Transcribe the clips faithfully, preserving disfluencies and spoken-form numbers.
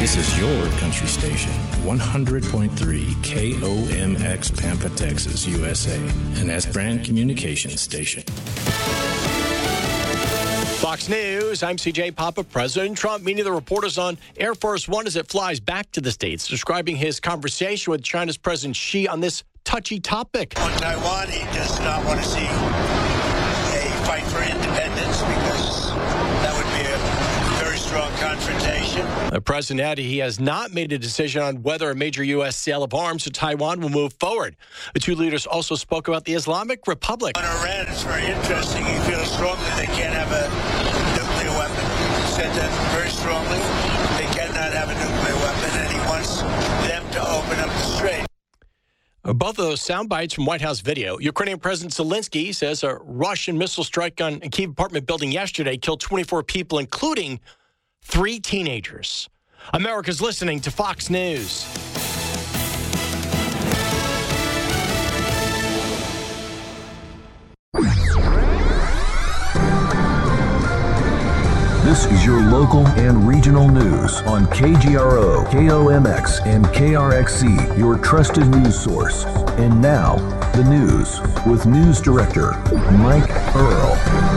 This is your country station, one hundred point three K O M X Pampa, Texas, U S A, an S brand communications station. Fox News, I'm C J Papa. President Trump meeting the reporters on Air Force One as it flies back to the States, describing his conversation with China's President Xi on this touchy topic. On Taiwan, he does not want to see a fight for independence because that would be a very strong confrontation. The president added he has not made a decision on whether a major U S sale of arms to Taiwan will move forward. The two leaders also spoke about the Islamic Republic. On Iran, it's very interesting. He feels strongly they can't have a nuclear weapon. He said that very strongly. They cannot have a nuclear weapon, and he wants them to open up the strait. Both of those sound bites from White House video. Ukrainian President Zelensky says a Russian missile strike on a Kyiv apartment building yesterday killed twenty-four people, including three teenagers. America's listening to Fox News. This is your local and regional news on K G R O, K O M X, and K R X C, your trusted news source. And now, the news with News Director Mike Earl.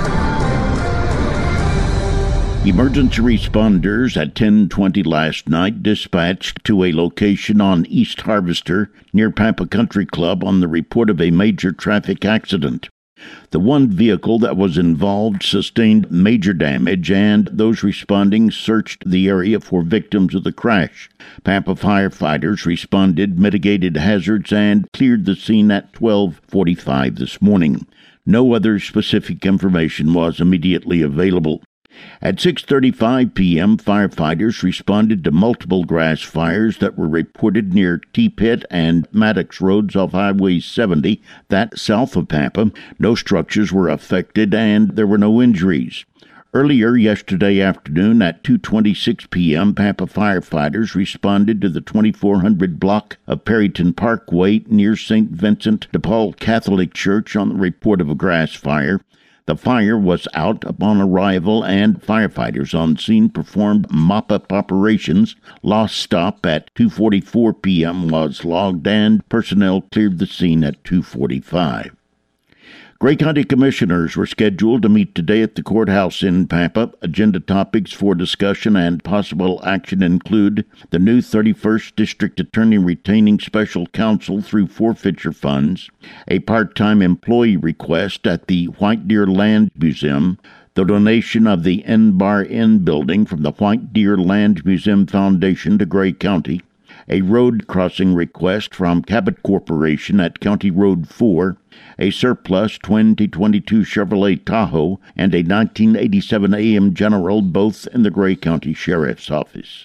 Emergency responders at ten twenty last night dispatched to a location on East Harvester near Pampa Country Club on the report of a major traffic accident. The one vehicle that was involved sustained major damage, and those responding searched the area for victims of the crash. Pampa firefighters responded, mitigated hazards, and cleared the scene at twelve forty-five this morning. No other specific information was immediately available. At six thirty-five p.m., firefighters responded to multiple grass fires that were reported near T-Pit and Maddox Roads off Highway seventy, that south of Pampa. No structures were affected and there were no injuries. Earlier yesterday afternoon at two twenty-six p.m., Pampa firefighters responded to the twenty-four hundred block of Perryton Parkway near Saint Vincent de Paul Catholic Church on the report of a grass fire. The fire was out upon arrival, and firefighters on scene performed mop-up operations. Lost stop at two forty-four p.m. was logged, and personnel cleared the scene at two forty-five. Gray County Commissioners were scheduled to meet today at the courthouse in Pampa. Agenda topics for discussion and possible action include the new thirty-first District Attorney retaining special counsel through forfeiture funds, a part-time employee request at the White Deer Land Museum, the donation of the N-Bar Inn building from the White Deer Land Museum Foundation to Gray County, a road crossing request from Cabot Corporation at County Road four, a surplus twenty twenty-two Chevrolet Tahoe, and a nineteen eighty-seven A M General, both in the Gray County Sheriff's Office.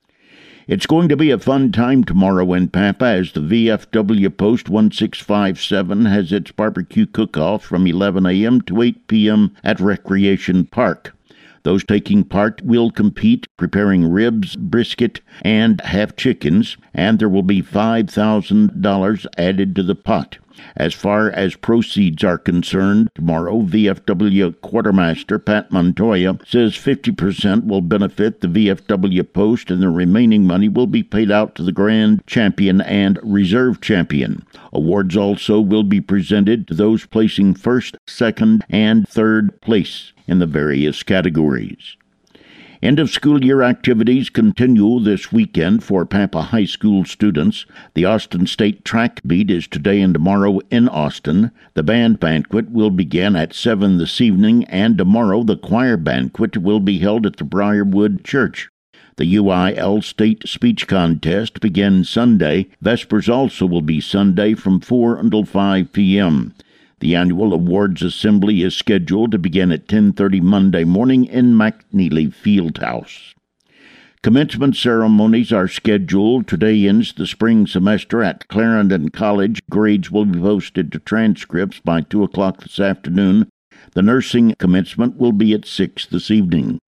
It's going to be a fun time tomorrow in Pampa as the V F W Post one six five seven has its barbecue cook-off from eleven a.m. to eight p.m. at Recreation Park. Those taking part will compete, preparing ribs, brisket, and half chickens, and there will be five thousand dollars added to the pot. As far as proceeds are concerned, tomorrow V F W Quartermaster Pat Montoya says fifty percent will benefit the V F W Post, and the remaining money will be paid out to the Grand Champion and Reserve Champion. Awards also will be presented to those placing first, second, and third place in the various categories. End-of-school-year activities continue this weekend for Pampa High School students. The Austin State Track Meet is today and tomorrow in Austin. The band banquet will begin at seven this evening, and tomorrow the choir banquet will be held at the Briarwood Church. The U I L State Speech Contest begins Sunday. Vespers also will be Sunday from four until five p.m. The annual awards assembly is scheduled to begin at ten thirty Monday morning in McNeely Fieldhouse. Commencement ceremonies are scheduled. Today ends the spring semester at Clarendon College. Grades will be posted to transcripts by two o'clock this afternoon. The nursing commencement will be at six this evening.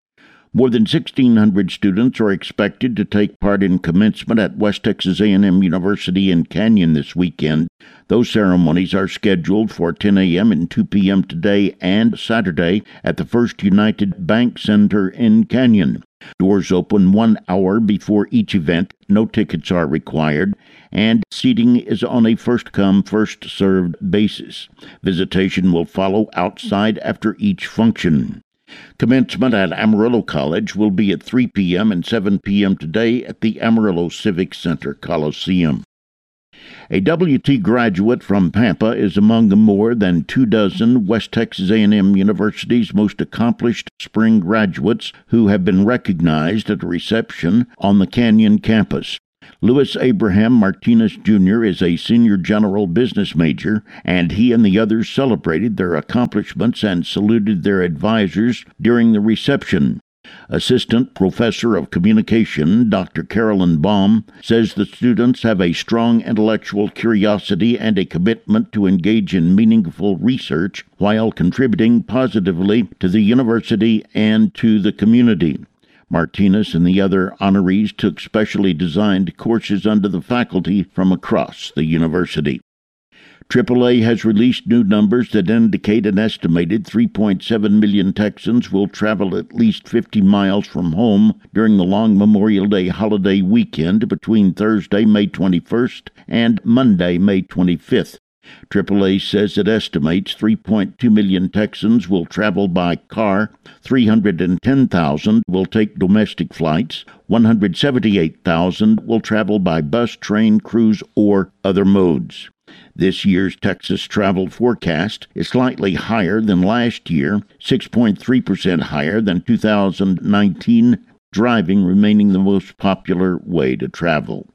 More than sixteen hundred students are expected to take part in commencement at West Texas A and M University in Canyon this weekend. Those ceremonies are scheduled for ten a.m. and two p.m. today and Saturday at the First United Bank Center in Canyon. Doors open one hour before each event. No tickets are required, and seating is on a first-come, first-served basis. Visitation will follow outside after each function. Commencement at Amarillo College will be at three p.m. and seven p.m. today at the Amarillo Civic Center Coliseum. A W T graduate from Pampa is among the more than two dozen West Texas A and M University's most accomplished spring graduates who have been recognized at a reception on the Canyon campus. Louis Abraham Martinez Junior is a senior general business major, and he and the others celebrated their accomplishments and saluted their advisors during the reception. Assistant Professor of Communication, Doctor Carolyn Baum, says the students have a strong intellectual curiosity and a commitment to engage in meaningful research while contributing positively to the university and to the community. Martinez and the other honorees took specially designed courses under the faculty from across the university. triple A has released new numbers that indicate an estimated three point seven million Texans will travel at least fifty miles from home during the long Memorial Day holiday weekend between Thursday, May twenty-first, and Monday, May twenty-fifth. triple A says it estimates three point two million Texans will travel by car, three hundred ten thousand will take domestic flights, one hundred seventy-eight thousand will travel by bus, train, cruise, or other modes. This year's Texas travel forecast is slightly higher than last year, six point three percent higher than two thousand nineteen, driving remaining the most popular way to travel.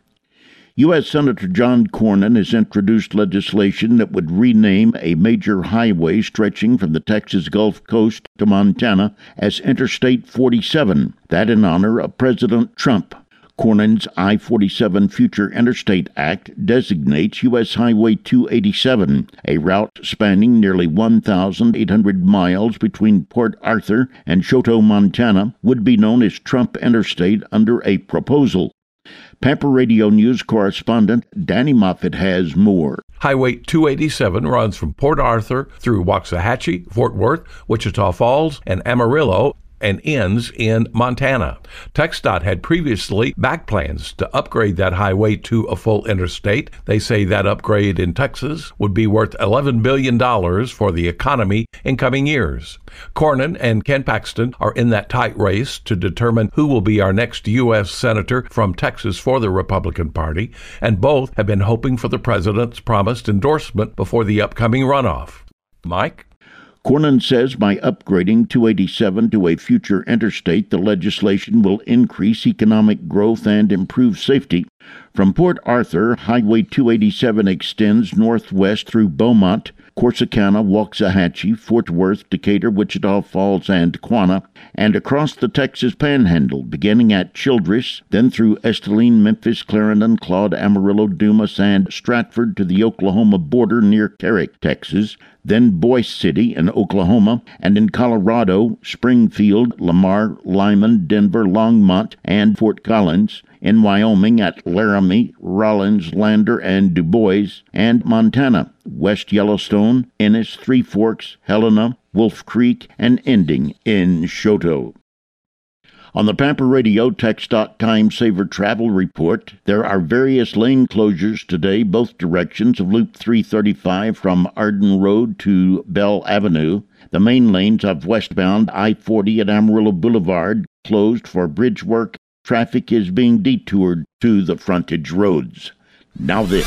U S Senator John Cornyn has introduced legislation that would rename a major highway stretching from the Texas Gulf Coast to Montana as Interstate forty-seven, that in honor of President Trump. Cornyn's I forty-seven Future Interstate Act designates U S Highway two eighty-seven, a route spanning nearly one thousand eight hundred miles between Port Arthur and Choteau, Montana, would be known as Trump Interstate under a proposal. Pampa Radio News correspondent Danny Moffett has more. Highway two eighty-seven runs from Port Arthur through Waxahachie, Fort Worth, Wichita Falls, and Amarillo, and ends in Montana. TxDOT had previously backed plans to upgrade that highway to a full interstate. They say that upgrade in Texas would be worth eleven billion dollars for the economy in coming years. Cornyn and Ken Paxton are in that tight race to determine who will be our next U S senator from Texas for the Republican Party, and both have been hoping for the president's promised endorsement before the upcoming runoff. Mike? Cornyn says by upgrading two eighty-seven to a future interstate, the legislation will increase economic growth and improve safety. From Port Arthur, Highway two eighty-seven extends northwest through Beaumont, Corsicana, Waxahachie, Fort Worth, Decatur, Wichita Falls, and Quanah, and across the Texas Panhandle, beginning at Childress, then through Esteline, Memphis, Clarendon, Claude, Amarillo, Dumas, and Stratford to the Oklahoma border near Carrick, Texas, then Boise City in Oklahoma, and in Colorado, Springfield, Lamar, Lyman, Denver, Longmont, and Fort Collins, in Wyoming at Laramie, Rollins, Lander, and Du Bois, and Montana, West Yellowstone, Ennis, Three Forks, Helena, Wolf Creek, and ending in Choteau. On the Pampa Radio TxDOT Time Saver Travel Report, there are various lane closures today, both directions of Loop three thirty-five from Arden Road to Bell Avenue. The main lanes of westbound I forty at Amarillo Boulevard closed for bridge work. Traffic is being detoured to the frontage roads. Now this.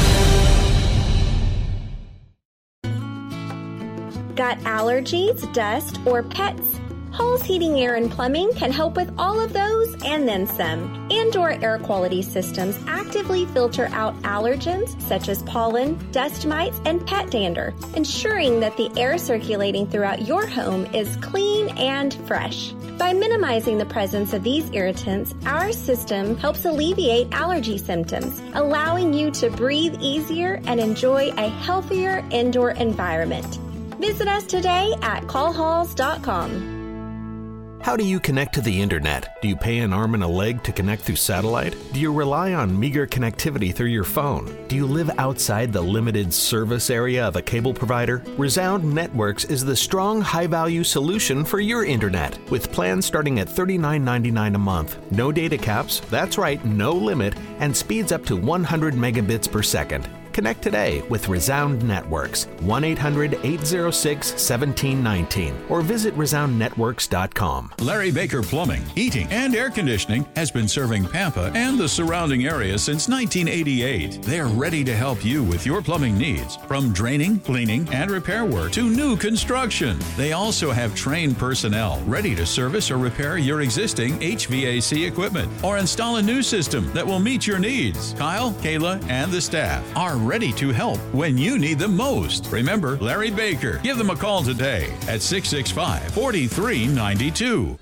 Got allergies, dust, or pets? Hall's Heating, Air, and Plumbing can help with all of those and then some. Indoor air quality systems actively filter out allergens such as pollen, dust mites, and pet dander, ensuring that the air circulating throughout your home is clean and fresh. By minimizing the presence of these irritants, our system helps alleviate allergy symptoms, allowing you to breathe easier and enjoy a healthier indoor environment. Visit us today at call halls dot com. How do you connect to the internet? Do you pay an arm and a leg to connect through satellite? Do you rely on meager connectivity through your phone? Do you live outside the limited service area of a cable provider? Resound Networks is the strong, high-value solution for your internet. With plans starting at thirty-nine ninety-nine a month, no data caps, that's right, no limit, and speeds up to one hundred megabits per second. Connect today with Resound Networks, one eight hundred eight oh six one seven one nine, or visit resound networks dot com. Larry Baker Plumbing, Heating, and Air Conditioning has been serving Pampa and the surrounding area since nineteen eighty-eight. They are ready to help you with your plumbing needs, from draining, cleaning, and repair work to new construction. They also have trained personnel ready to service or repair your existing H V A C equipment or install a new system that will meet your needs. Kyle, Kayla, and the staff are ready to help when you need them most. Remember Larry Baker. Give them a call today at six six five, four three nine two.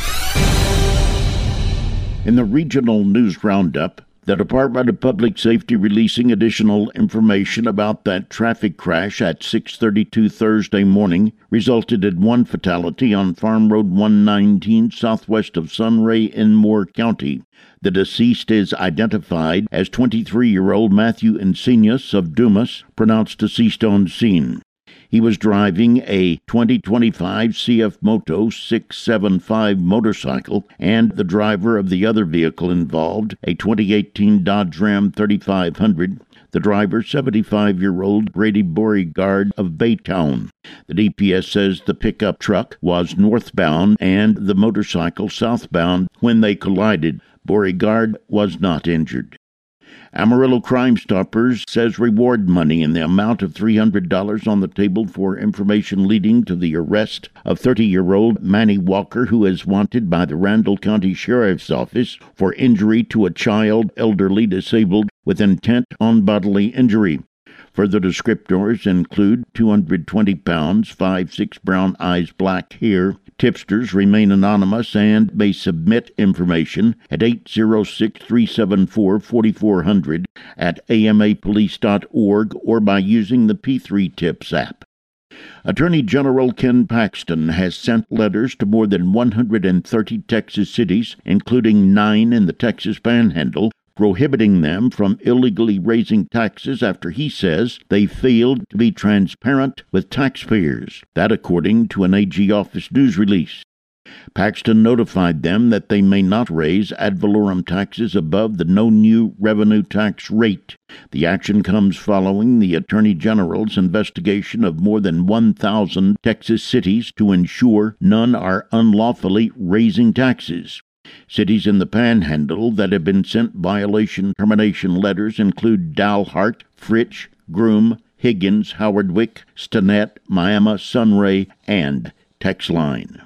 In the regional news roundup, the Department of Public Safety releasing additional information about that traffic crash at six thirty-two Thursday morning resulted in one fatality on Farm Road one nineteen southwest of Sunray in Moore County. The deceased is identified as twenty-three-year-old Matthew Insenius of Dumas, pronounced deceased on scene. He was driving a twenty twenty-five C F Moto six seventy-five motorcycle, and the driver of the other vehicle involved, a twenty eighteen Dodge Ram thirty-five hundred, the driver, seventy-five-year-old Brady Beauregard of Baytown. The D P S says the pickup truck was northbound and the motorcycle southbound when they collided. Beauregard was not injured. Amarillo Crime Stoppers says reward money in the amount of three hundred dollars on the table for information leading to the arrest of thirty-year-old Manny Walker, who is wanted by the Randall County Sheriff's Office for injury to a child, elderly, disabled, with intent on bodily injury. Further descriptors include two hundred twenty pounds, five six brown eyes, black hair. Tipsters remain anonymous and may submit information at eight zero six, three seven four, four four zero zero at A M A police dot org or by using the P three Tips app. Attorney General Ken Paxton has sent letters to more than one hundred thirty Texas cities, including nine in the Texas Panhandle, prohibiting them from illegally raising taxes after he says they failed to be transparent with taxpayers. That according to an A G office news release. Paxton notified them that they may not raise ad valorem taxes above the no new revenue tax rate. The action comes following the Attorney General's investigation of more than one thousand Texas cities to ensure none are unlawfully raising taxes. Cities in the Panhandle that have been sent violation termination letters include Dalhart, Fritch, Groom, Higgins, Howardwick, Stinnett, Miami, Sunray, and Texline.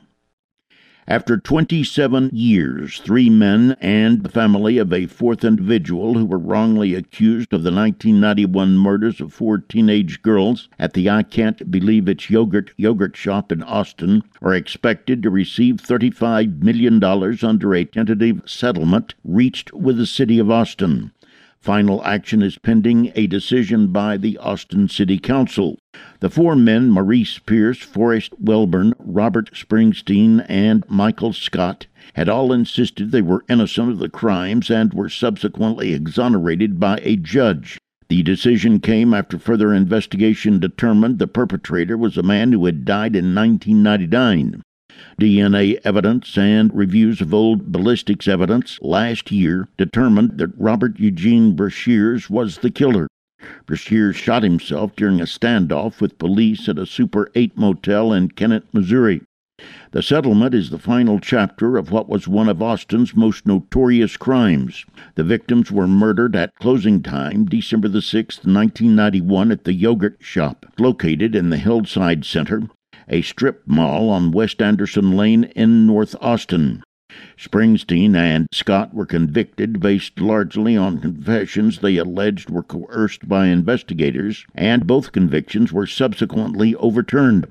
After twenty-seven years, three men and the family of a fourth individual who were wrongly accused of the nineteen ninety-one murders of four teenage girls at the I Can't Believe It's Yogurt yogurt shop in Austin are expected to receive thirty-five million dollars under a tentative settlement reached with the city of Austin. Final action is pending a decision by the Austin City Council. The four men, Maurice Pierce, Forrest Welburn, Robert Springsteen, and Michael Scott, had all insisted they were innocent of the crimes and were subsequently exonerated by a judge. The decision came after further investigation determined the perpetrator was a man who had died in nineteen ninety-nine. D N A evidence and reviews of old ballistics evidence last year determined that Robert Eugene Brashears was the killer. Brashears shot himself during a standoff with police at a Super eight motel in Kennett, Missouri. The settlement is the final chapter of what was one of Austin's most notorious crimes. The victims were murdered at closing time, December the sixth, nineteen ninety-one, at the Yogurt Shop, located in the Hillside Center, a strip mall on West Anderson Lane in North Austin. Springsteen and Scott were convicted based largely on confessions they alleged were coerced by investigators, and both convictions were subsequently overturned.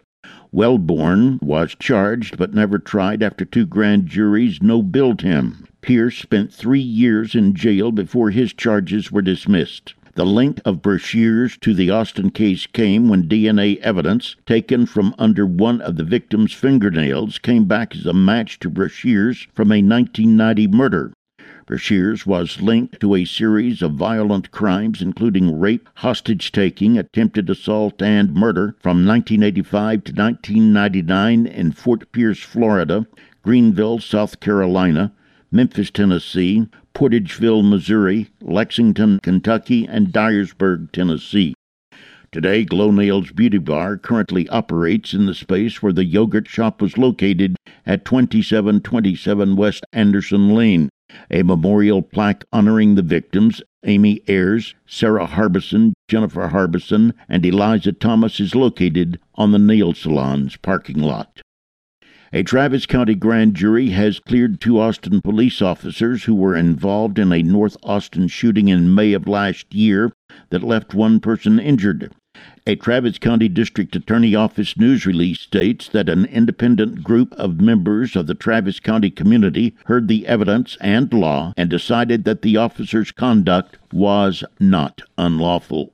Welborn was charged but never tried after two grand juries no-billed him. Pierce spent three years in jail before his charges were dismissed. The link of Brashears to the Austin case came when D N A evidence taken from under one of the victim's fingernails came back as a match to Brashears from a nineteen ninety murder. Brashears was linked to a series of violent crimes, including rape, hostage-taking, attempted assault, and murder from nineteen eighty-five to nineteen ninety-nine in Fort Pierce, Florida, Greenville, South Carolina, Memphis, Tennessee, Portageville, Missouri, Lexington, Kentucky, and Dyersburg, Tennessee. Today, Glow Nails Beauty Bar currently operates in the space where the yogurt shop was located at twenty-seven twenty-seven West Anderson Lane. A memorial plaque honoring the victims, Amy Ayers, Sarah Harbison, Jennifer Harbison, and Eliza Thomas, is located on the nail salon's parking lot. A Travis County grand jury has cleared two Austin police officers who were involved in a North Austin shooting in May of last year that left one person injured. A Travis County District Attorney Office news release states that an independent group of members of the Travis County community heard the evidence and law and decided that the officers' conduct was not unlawful.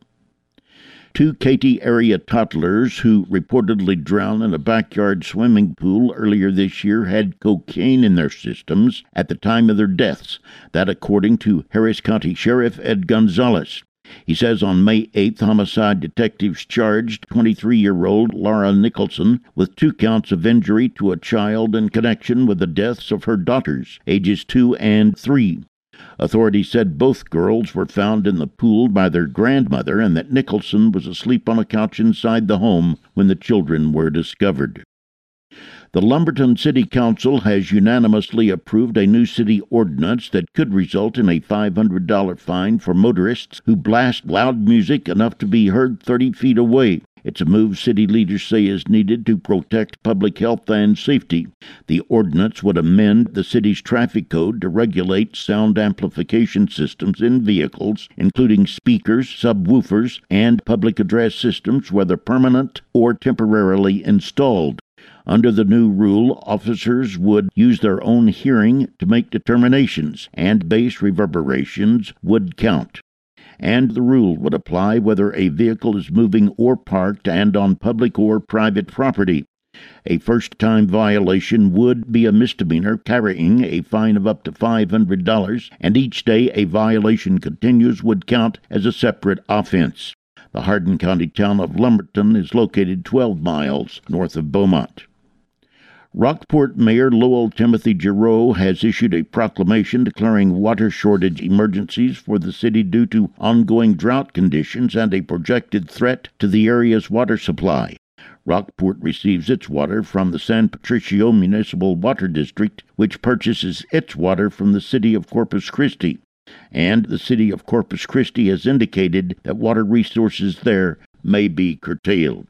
Two Katy area toddlers who reportedly drowned in a backyard swimming pool earlier this year had cocaine in their systems at the time of their deaths, that according to Harris County Sheriff Ed Gonzalez. He says on May eighth, homicide detectives charged twenty-three-year-old Laura Nicholson with two counts of injury to a child in connection with the deaths of her daughters, ages two and three. Authorities said both girls were found in the pool by their grandmother and that Nicholson was asleep on a couch inside the home when the children were discovered. The Lumberton City Council has unanimously approved a new city ordinance that could result in a five hundred dollars fine for motorists who blast loud music enough to be heard thirty feet away. It's a move city leaders say is needed to protect public health and safety. The ordinance would amend the city's traffic code to regulate sound amplification systems in vehicles, including speakers, subwoofers, and public address systems, whether permanent or temporarily installed. Under the new rule, officers would use their own hearing to make determinations, and bass reverberations would count. And the rule would apply whether a vehicle is moving or parked and on public or private property. A first-time violation would be a misdemeanor, carrying a fine of up to five hundred dollars, and each day a violation continues would count as a separate offense. The Hardin County town of Lumberton is located twelve miles north of Beaumont. Rockport Mayor Lowell Timothy Giroux has issued a proclamation declaring water shortage emergencies for the city due to ongoing drought conditions and a projected threat to the area's water supply. Rockport receives its water from the San Patricio Municipal Water District, which purchases its water from the city of Corpus Christi. And the city of Corpus Christi has indicated that water resources there may be curtailed.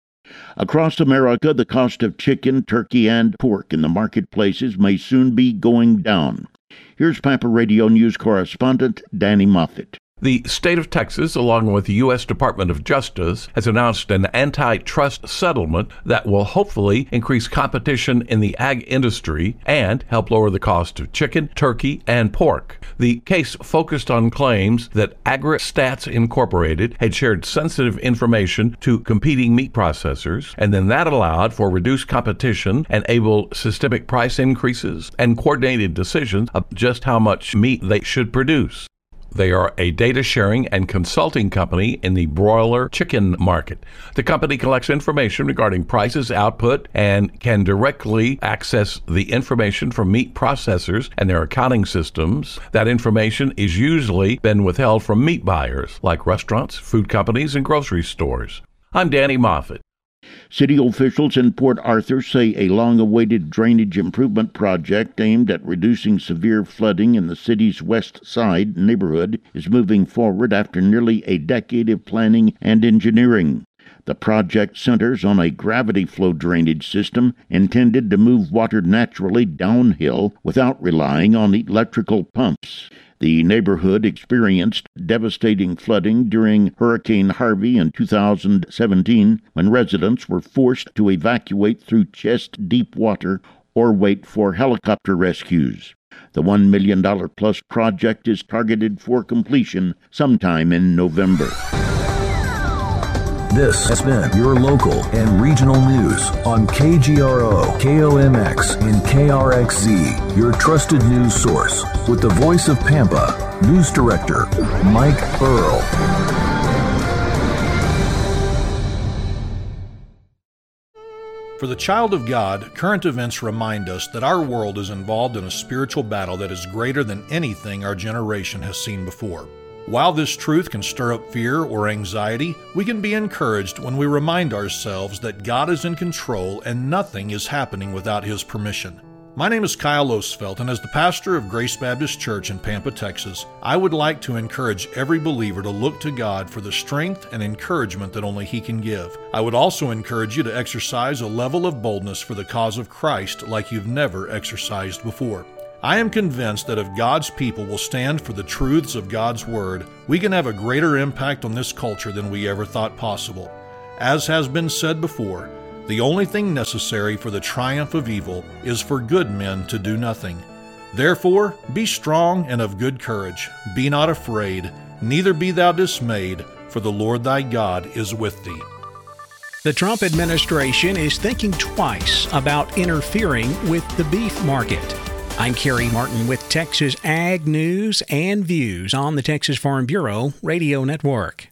Across America, the cost of chicken, turkey, and pork in the marketplaces may soon be going down. Here's Pampa Radio News correspondent Danny Moffett. The state of Texas, along with the U S Department of Justice, has announced an antitrust settlement that will hopefully increase competition in the ag industry and help lower the cost of chicken, turkey, and pork. The case focused on claims that AgriStats Incorporated had shared sensitive information to competing meat processors, and then that allowed for reduced competition and enabled systemic price increases and coordinated decisions of just how much meat they should produce. They are a data sharing and consulting company in the broiler chicken market. The company collects information regarding prices, output, and can directly access the information from meat processors and their accounting systems. That information is usually been withheld from meat buyers, like restaurants, food companies, and grocery stores. I'm Danny Moffett. City officials in Port Arthur say a long-awaited drainage improvement project aimed at reducing severe flooding in the city's west side neighborhood is moving forward after nearly a decade of planning and engineering. The project centers on a gravity flow drainage system intended to move water naturally downhill without relying on electrical pumps. The neighborhood experienced devastating flooding during Hurricane Harvey in two thousand seventeen, when residents were forced to evacuate through chest-deep water or wait for helicopter rescues. The one million dollars plus project is targeted for completion sometime in November. This has been your local and regional news on K G R O, K O M X, and K R X Z, your trusted news source. With the voice of Pampa, News Director Mike Earl. For the child of God, current events remind us that our world is involved in a spiritual battle that is greater than anything our generation has seen before. While this truth can stir up fear or anxiety, we can be encouraged when we remind ourselves that God is in control and nothing is happening without His permission. My name is Kyle Osfeld, and as the pastor of Grace Baptist Church in Pampa, Texas, I would like to encourage every believer to look to God for the strength and encouragement that only He can give. I would also encourage you to exercise a level of boldness for the cause of Christ like you've never exercised before. I am convinced that if God's people will stand for the truths of God's Word, we can have a greater impact on this culture than we ever thought possible. As has been said before, the only thing necessary for the triumph of evil is for good men to do nothing. Therefore, be strong and of good courage. Be not afraid, neither be thou dismayed, for the Lord thy God is with thee. The Trump administration is thinking twice about interfering with the beef market. I'm Kerry Martin with Texas Ag News and Views on the Texas Farm Bureau Radio Network.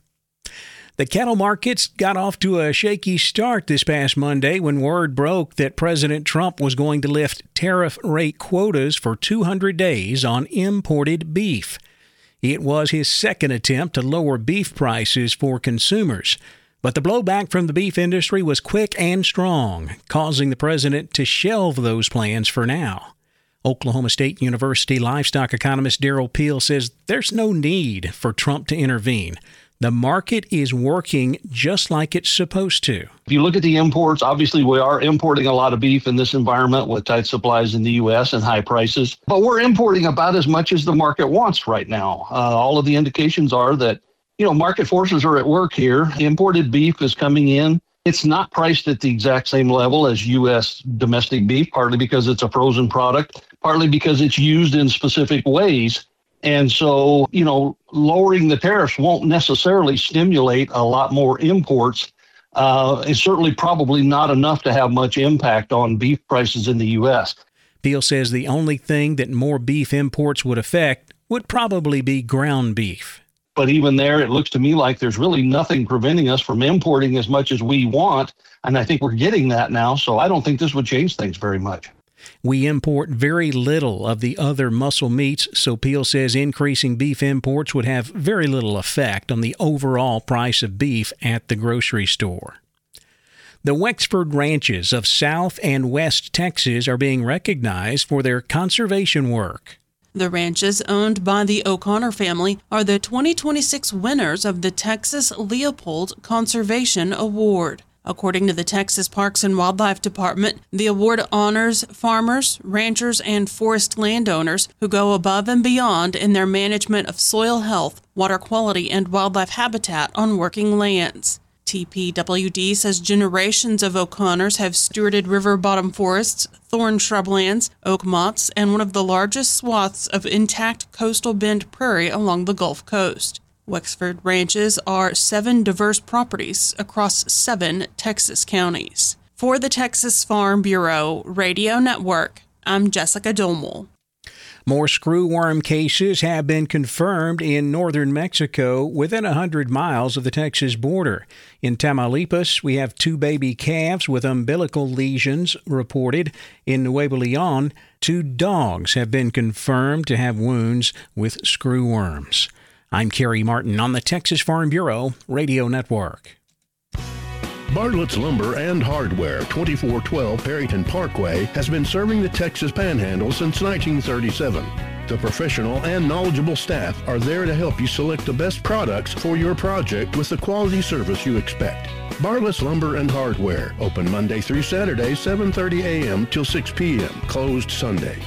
The cattle markets got off to a shaky start this past Monday when word broke that President Trump was going to lift tariff rate quotas for two hundred days on imported beef. It was his second attempt to lower beef prices for consumers. But the blowback from the beef industry was quick and strong, causing the president to shelve those plans for now. Oklahoma State University livestock economist Darrell Peel says there's no need for Trump to intervene. The market is working just like it's supposed to. If you look at the imports, obviously we are importing a lot of beef in this environment with tight supplies in the U S and high prices. But we're importing about as much as the market wants right now. Uh, all of the indications are that, you know, market forces are at work here. Imported beef is coming in. It's not priced at the exact same level as U S domestic beef, partly because it's a frozen product, partly because it's used in specific ways. And so, you know, lowering the tariffs won't necessarily stimulate a lot more imports. Uh, it's certainly probably not enough to have much impact on beef prices in the U S. Peel says the only thing that more beef imports would affect would probably be ground beef. But even there, it looks to me like there's really nothing preventing us from importing as much as we want. And I think we're getting that now. So I don't think this would change things very much. We import very little of the other muscle meats, so Peel says increasing beef imports would have very little effect on the overall price of beef at the grocery store. The Wexford ranches of South and West Texas are being recognized for their conservation work. The ranches owned by the O'Connor family are the twenty twenty-six winners of the Texas Leopold Conservation Award. According to the Texas Parks and Wildlife Department, the award honors farmers, ranchers, and forest landowners who go above and beyond in their management of soil health, water quality, and wildlife habitat on working lands. T P W D says generations of O'Connors have stewarded river bottom forests, thorn shrublands, oak mottes, and one of the largest swaths of intact coastal bend prairie along the Gulf Coast. Wexford ranches are seven diverse properties across seven Texas counties. For the Texas Farm Bureau Radio Network, I'm Jessica Domel. More screwworm cases have been confirmed in northern Mexico within one hundred miles of the Texas border. In Tamaulipas, we have two baby calves with umbilical lesions reported. In Nuevo Leon, two dogs have been confirmed to have wounds with screwworms. I'm Kerry Martin on the Texas Farm Bureau Radio Network. Bartlett's Lumber and Hardware, twenty-four twelve Perryton Parkway, has been serving the Texas Panhandle since nineteen thirty-seven. The professional and knowledgeable staff are there to help you select the best products for your project with the quality service you expect. Bartlett's Lumber and Hardware, open Monday through Saturday, seven thirty a.m. till six p.m., closed Sunday.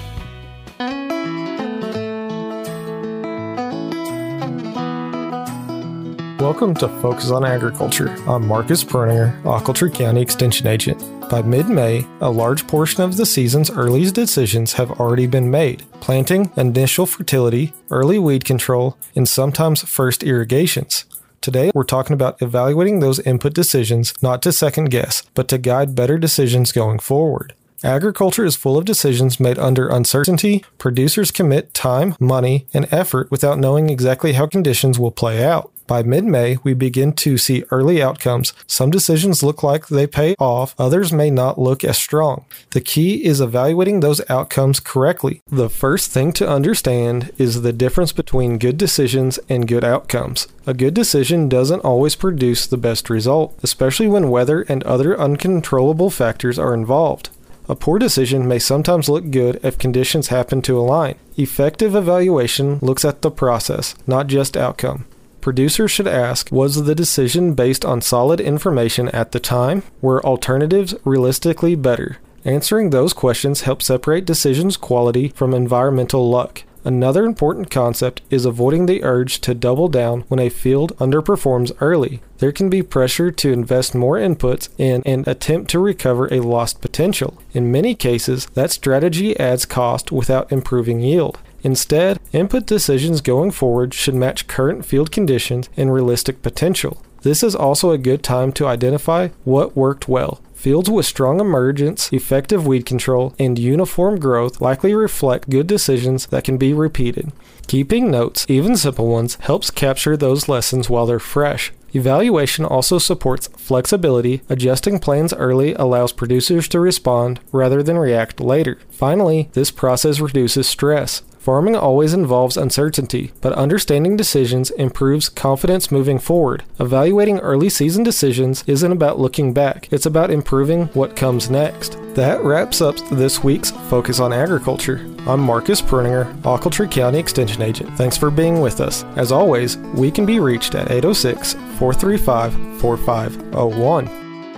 Welcome to Focus on Agriculture. I'm Marcus Perninger, Ochiltree County Extension Agent. By mid-May, a large portion of the season's early decisions have already been made. Planting, initial fertility, early weed control, and sometimes first irrigations. Today, we're talking about evaluating those input decisions not to second guess, but to guide better decisions going forward. Agriculture is full of decisions made under uncertainty. Producers commit time, money, and effort without knowing exactly how conditions will play out. By mid-May, we begin to see early outcomes. Some decisions look like they pay off, others may not look as strong. The key is evaluating those outcomes correctly. The first thing to understand is the difference between good decisions and good outcomes. A good decision doesn't always produce the best result, especially when weather and other uncontrollable factors are involved. A poor decision may sometimes look good if conditions happen to align. Effective evaluation looks at the process, not just outcome. Producers should ask, was the decision based on solid information at the time? Were alternatives realistically better? Answering those questions helps separate decisions quality from environmental luck. Another important concept is avoiding the urge to double down when a field underperforms early. There can be pressure to invest more inputs in an attempt to recover a lost potential. In many cases, that strategy adds cost without improving yield. Instead, input decisions going forward should match current field conditions and realistic potential. This is also a good time to identify what worked well. Fields with strong emergence, effective weed control, and uniform growth likely reflect good decisions that can be repeated. Keeping notes, even simple ones, helps capture those lessons while they're fresh. Evaluation also supports flexibility. Adjusting plans early allows producers to respond rather than react later. Finally, this process reduces stress. Farming always involves uncertainty, but understanding decisions improves confidence moving forward. Evaluating early season decisions isn't about looking back, it's about improving what comes next. That wraps up this week's Focus on Agriculture. I'm Marcus Perninger, Ochiltree County Extension Agent. Thanks for being with us. As always, we can be reached at eight oh six, four three five, four five oh one.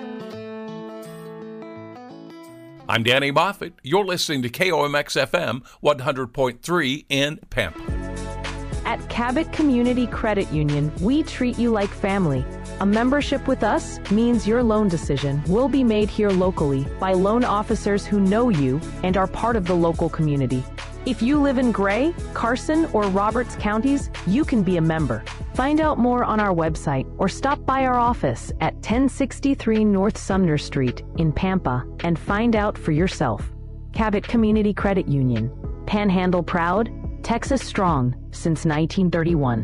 I'm Danny Moffett. You're listening to K O M X F M one hundred point three in Pampa. At Cabot Community Credit Union, we treat you like family. A membership with us means your loan decision will be made here locally by loan officers who know you and are part of the local community. If you live in Gray, Carson, or Roberts counties, you can be a member. Find out more on our website or stop by our office at ten sixty-three North Sumner Street in Pampa and find out for yourself. Cabot Community Credit Union. Panhandle proud, Texas strong since nineteen thirty-one.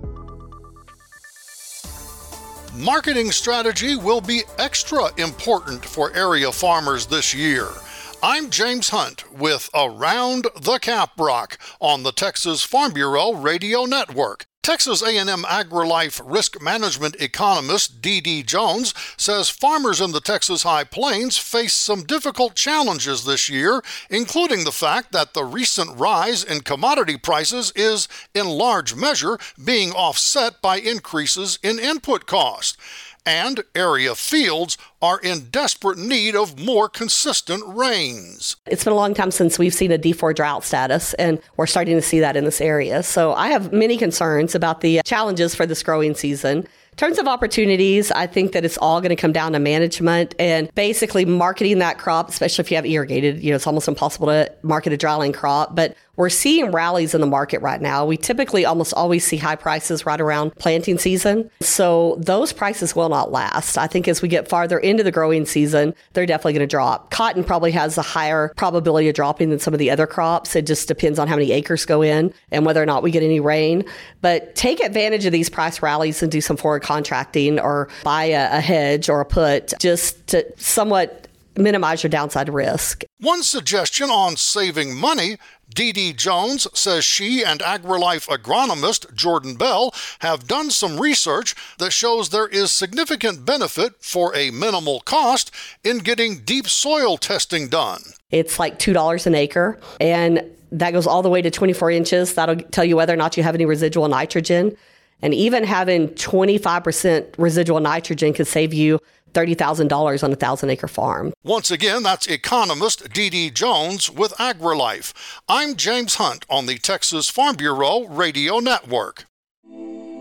Marketing strategy will be extra important for area farmers this year. I'm James Hunt with Around the Caprock on the Texas Farm Bureau Radio Network. Texas A and M AgriLife risk management economist D D Jones says farmers in the Texas High Plains face some difficult challenges this year, including the fact that the recent rise in commodity prices is, in large measure, being offset by increases in input costs. And area fields are in desperate need of more consistent rains. It's been a long time since we've seen a D four drought status, and we're starting to see that in this area. So I have many concerns about the challenges for this growing season. In terms of opportunities, I think that it's all going to come down to management and basically marketing that crop, especially if you have irrigated. You know, it's almost impossible to market a dryland crop, but we're seeing rallies in the market right now. We typically almost always see high prices right around planting season. So those prices will not last. I think as we get farther into the growing season, they're definitely going to drop. Cotton probably has a higher probability of dropping than some of the other crops. It just depends on how many acres go in and whether or not we get any rain. But take advantage of these price rallies and do some forward contracting or buy a, a hedge or a put just to somewhat minimize your downside risk. One suggestion on saving money, D D Jones says she and AgriLife agronomist Jordan Bell have done some research that shows there is significant benefit for a minimal cost in getting deep soil testing done. It's like two dollars an acre, and that goes all the way to twenty-four inches. That'll tell you whether or not you have any residual nitrogen. And even having twenty-five percent residual nitrogen could save you thirty thousand dollars on a thousand-acre farm. Once again, that's economist D D Jones with AgriLife. I'm James Hunt on the Texas Farm Bureau Radio Network.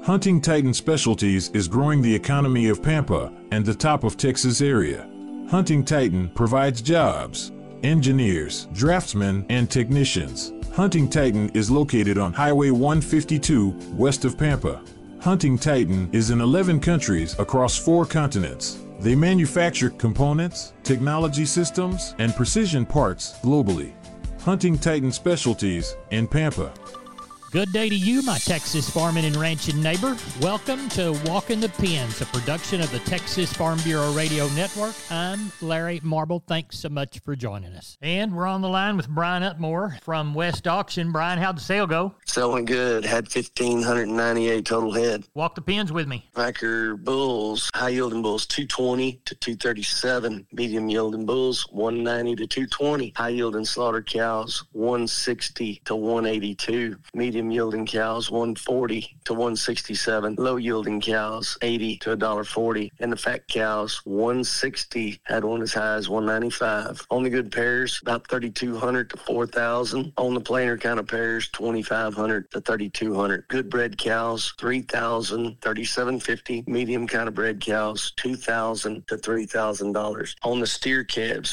Hunting Titan Specialties is growing the economy of Pampa and the top of Texas area. Hunting Titan provides jobs, engineers, draftsmen, and technicians. Hunting Titan is located on Highway one fifty-two west of Pampa. Hunting Titan is in eleven countries across four continents. They manufacture components, technology systems, and precision parts globally. Hunting Titan Specialties in Pampa. Good day to you, my Texas farming and ranching neighbor. Welcome to Walking the Pens, a production of the Texas Farm Bureau Radio Network. I'm Larry Marble. Thanks so much for joining us. And we're on the line with Brian Utmore from West Auction. Brian, how'd the sale go? Sale went good. Had one thousand five hundred ninety-eight total head. Walk the pens with me. Packer bulls, high-yielding bulls, two twenty to two thirty-seven. Medium-yielding bulls, one ninety to two twenty. High-yielding slaughter cows, one sixty to one eighty-two. Medium yielding cows one forty to one sixty-seven, low yielding cows eighty to one forty, and the fat cows one sixty, had one as high as one ninety-five. On the good pairs, about thirty-two hundred to four thousand. On the plainer kind of pairs, twenty-five hundred to thirty-two hundred. Good bred cows three thousand, thirty-seven fifty. Medium kind of bred cows two thousand to three thousand dollars. On the steer calves,